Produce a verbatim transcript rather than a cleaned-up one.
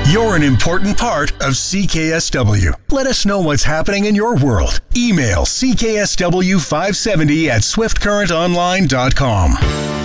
You're an important part of C K S W. Let us know what's happening in your world. Email C K S W five seventy at swift current online dot com.